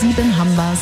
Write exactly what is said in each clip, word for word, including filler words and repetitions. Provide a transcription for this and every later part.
sieben haben wir's.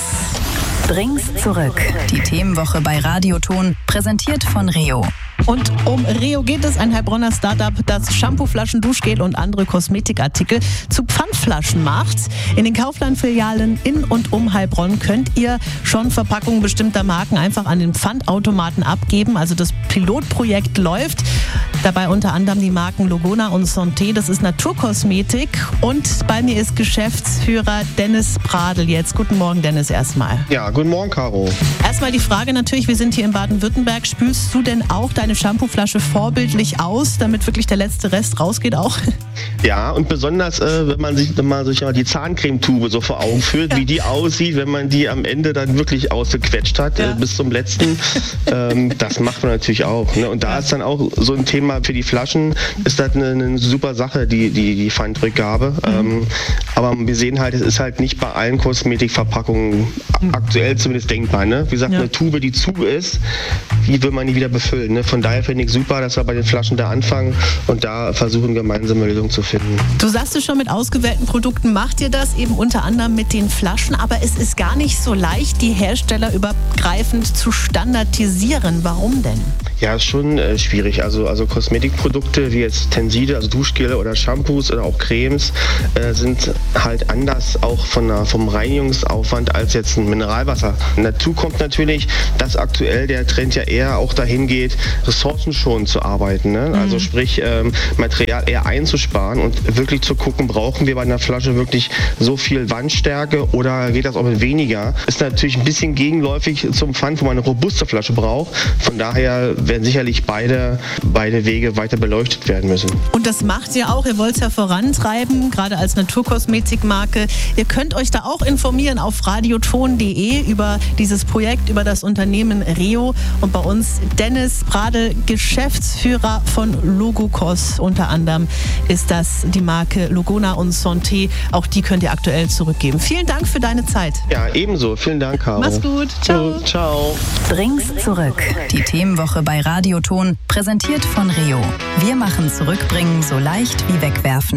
Drinks zurück. Die Themenwoche bei Radioton, präsentiert von Reo. Und um Reo geht es, ein Heilbronner Startup, das Shampooflaschen, Duschgel und andere Kosmetikartikel zu Pfandflaschen macht. In den Kaufland-Filialen in und um Heilbronn könnt ihr schon Verpackungen bestimmter Marken einfach an den Pfandautomaten abgeben. Also das Pilotprojekt läuft. Dabei unter anderem die Marken Logona und Santé, das ist Naturkosmetik. Und bei mir ist Geschäftsführer Dennis Pradel jetzt. Guten Morgen, Dennis, erstmal. Ja, guten Morgen, Caro. Erstmal die Frage natürlich, wir sind hier in Baden-Württemberg. Spülst du denn auch deine Shampooflasche vorbildlich aus, damit wirklich der letzte Rest rausgeht auch? Ja, und besonders, äh, wenn man sich, wenn man sich ja die Zahncremetube so vor Augen führt, ja. wie die aussieht, wenn man die am Ende dann wirklich ausgequetscht hat, ja. äh, bis zum letzten. ähm, das macht man natürlich auch. Ne? Und da ja. ist dann auch so ein Thema für die Flaschen, ist das eine, eine super Sache, die, die, die Pfandrückgabe. Mhm. Ähm, aber wir sehen halt, es ist halt nicht bei allen Kosmetikverpackungen mhm. aktuell zumindest denkbar. Ne? Wie gesagt, ja. eine Tube, die zu ist, wie will man die wieder befüllen? Ne? Von daher finde ich super, dass wir bei den Flaschen da anfangen und da versuchen, gemeinsame Lösungen zu finden. Du sagst es schon, mit ausgewählten Produkten macht ihr das, eben unter anderem mit den Flaschen, aber es ist gar nicht so leicht, die herstellerübergreifend zu standardisieren. Warum denn? Ja, ist schon äh, schwierig. Also, also Kosmetikprodukte wie jetzt Tenside, also Duschgele oder Shampoos oder auch Cremes äh, sind halt anders auch von der, vom Reinigungsaufwand als jetzt ein Mineralwasser. Und dazu kommt natürlich, dass aktuell der Trend ja eher auch dahin geht, ressourcenschonend zu arbeiten. Ne? Mhm. Also sprich, ähm, Material eher einzusparen und wirklich zu gucken, brauchen wir bei einer Flasche wirklich so viel Wandstärke oder geht das auch mit weniger? Ist natürlich ein bisschen gegenläufig zum Pfand, wo man eine robuste Flasche braucht. Von daher werden sicherlich beide, beide Wege weiter beleuchtet werden müssen. Und das macht ihr auch, ihr wollt es ja vorantreiben, gerade als Naturkosmetikmarke. Ihr könnt euch da auch informieren auf radioton punkt de über dieses Projekt, über das Unternehmen Reo. Und bei uns Dennis Pradel, Geschäftsführer von Logocos. Unter anderem ist das die Marke Logona und Santé. Auch die könnt ihr aktuell zurückgeben. Vielen Dank für deine Zeit. Ja, ebenso. Vielen Dank, Caro. Mach's gut. Ciao. Ciao. Drinks zurück. Die Themenwoche bei Radioton, präsentiert von Reo. Wir machen Zurückbringen so leicht wie wegwerfen.